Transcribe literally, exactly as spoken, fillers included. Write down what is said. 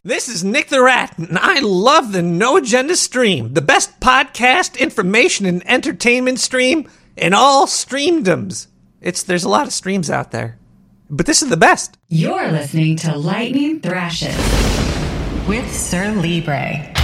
This is Nick the Rat, and I love the No Agenda stream, the best podcast, information, and entertainment stream in all streamdoms. It's There's a lot of streams out there, but this is the best. You're listening to Lightning Thrashes with Sir Libre.